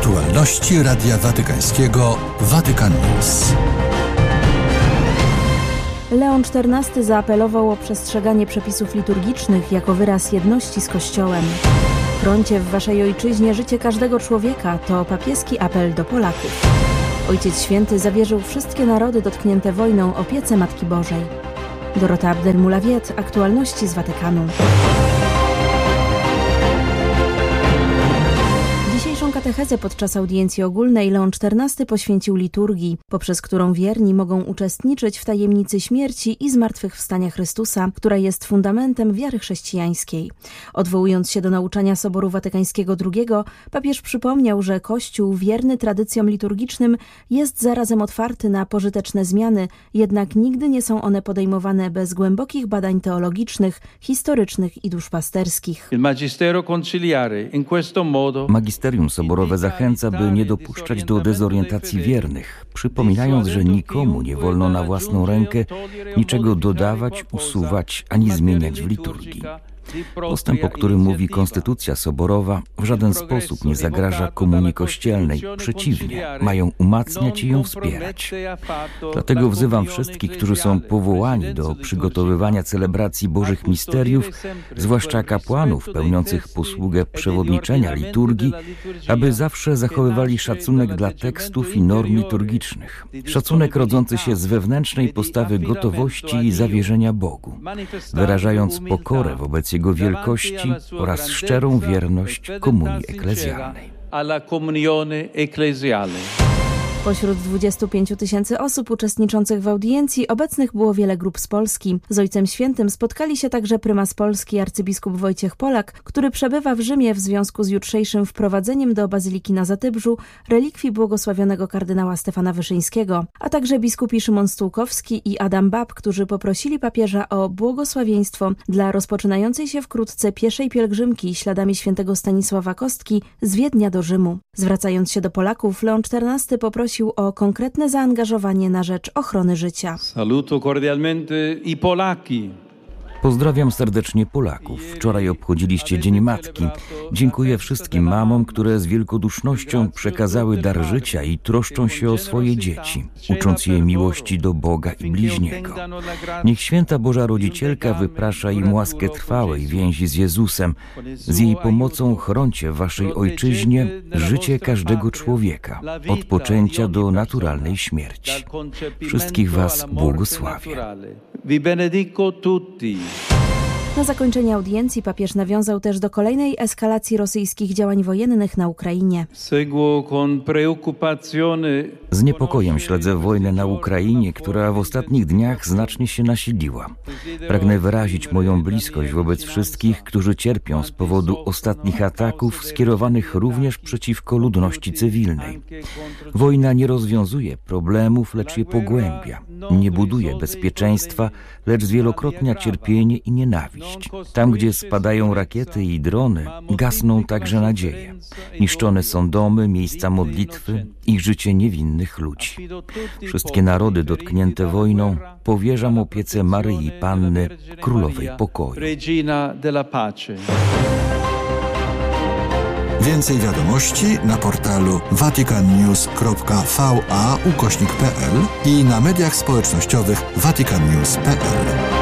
Aktualności Radia Watykańskiego Vatican News. Leon XIV zaapelował o przestrzeganie przepisów liturgicznych jako wyraz jedności z Kościołem. Chrońcie w waszej ojczyźnie życie każdego człowieka to papieski apel do Polaków. Ojciec Święty zawierzył wszystkie narody dotknięte wojną opiece Matki Bożej. Dorota Abdelmoulawiet, aktualności z Watykanu. Dzisiejszą katechezę podczas audiencji ogólnej Leon XIV poświęcił liturgii, poprzez którą wierni mogą uczestniczyć w tajemnicy śmierci i zmartwychwstania Chrystusa, która jest fundamentem wiary chrześcijańskiej. Odwołując się do nauczania Soboru Watykańskiego II, papież przypomniał, że Kościół wierny tradycjom liturgicznym jest zarazem otwarty na pożyteczne zmiany, jednak nigdy nie są one podejmowane bez głębokich badań teologicznych, historycznych i duszpasterskich. Magisterium soborowe zachęca, by nie dopuszczać do dezorientacji wiernych, przypominając, że nikomu nie wolno na własną rękę niczego dodawać, usuwać ani zmieniać w liturgii. Postęp, o którym mówi Konstytucja Soborowa, w żaden sposób nie zagraża komunii kościelnej. Przeciwnie, mają umacniać i ją wspierać. Dlatego wzywam wszystkich, którzy są powołani do przygotowywania celebracji Bożych Misteriów, zwłaszcza kapłanów pełniących posługę przewodniczenia liturgii, aby zawsze zachowywali szacunek dla tekstów i norm liturgicznych. Szacunek rodzący się z wewnętrznej postawy gotowości i zawierzenia Bogu, wyrażając pokorę wobec Jego wielkości oraz szczerą wierność komunii eklezjalnej. Pośród 25 000 osób uczestniczących w audiencji obecnych było wiele grup z Polski. Z Ojcem Świętym spotkali się także prymas Polski arcybiskup Wojciech Polak, który przebywa w Rzymie w związku z jutrzejszym wprowadzeniem do Bazyliki na Zatybrzu relikwii błogosławionego kardynała Stefana Wyszyńskiego, a także biskupi Szymon Stułkowski i Adam Bab, którzy poprosili papieża o błogosławieństwo dla rozpoczynającej się wkrótce pieszej pielgrzymki śladami świętego Stanisława Kostki z Wiednia do Rzymu. Zwracając się do Polaków, Leon XIV poprosił o konkretne zaangażowanie na rzecz ochrony życia. Saluto cordialmente i Polaki. Pozdrawiam serdecznie Polaków. Wczoraj obchodziliście Dzień Matki. Dziękuję wszystkim mamom, które z wielkodusznością przekazały dar życia i troszczą się o swoje dzieci, ucząc je miłości do Boga i bliźniego. Niech Święta Boża Rodzicielka wyprasza im łaskę trwałej więzi z Jezusem. Z jej pomocą chrońcie w waszej ojczyźnie życie każdego człowieka, od poczęcia do naturalnej śmierci. Wszystkich was błogosławię. Vi benedico tutti. Na zakończenie audiencji papież nawiązał też do kolejnej eskalacji rosyjskich działań wojennych na Ukrainie. Z niepokojem śledzę wojnę na Ukrainie, która w ostatnich dniach znacznie się nasiliła. Pragnę wyrazić moją bliskość wobec wszystkich, którzy cierpią z powodu ostatnich ataków skierowanych również przeciwko ludności cywilnej. Wojna nie rozwiązuje problemów, lecz je pogłębia. Nie buduje bezpieczeństwa, lecz zwielokrotnia cierpienie i nienawiść. Tam, gdzie spadają rakiety i drony, gasną także nadzieje. Niszczone są domy, miejsca modlitwy i życie niewinnych ludzi. Wszystkie narody dotknięte wojną powierzam opiece Maryi Panny, Królowej Pokoju. Więcej wiadomości na portalu vaticannews.va/pl i na mediach społecznościowych vaticannews.pl.